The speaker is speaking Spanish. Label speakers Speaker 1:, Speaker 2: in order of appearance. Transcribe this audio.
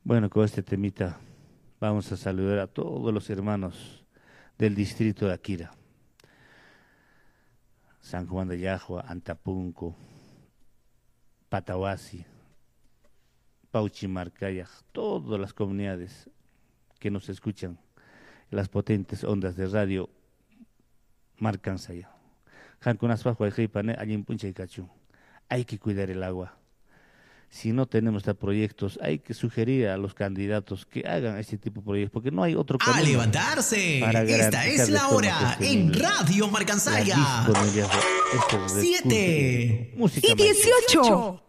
Speaker 1: Bueno, con este temita vamos a saludar a todos los hermanos del distrito de Akira, San Juan de Yahua, Antapunco, Patahuasi, Pauchimarcaya, todas las comunidades que nos escuchan, las potentes ondas de radio Marcansaya. Hay que cuidar el agua. Si no tenemos proyectos, hay que sugerir a los candidatos que hagan este tipo de proyectos, porque no hay otro
Speaker 2: ¡A
Speaker 1: camino
Speaker 2: levantarse!
Speaker 1: para
Speaker 2: Esta
Speaker 1: garantizar
Speaker 2: es
Speaker 1: de
Speaker 2: la
Speaker 1: forma
Speaker 2: hora en
Speaker 1: sostenible
Speaker 2: Radio
Speaker 1: la
Speaker 2: Marcansaya.
Speaker 1: disponibilidad de estos recursos.
Speaker 2: 7
Speaker 1: Música
Speaker 2: y
Speaker 1: mayor.
Speaker 2: 18.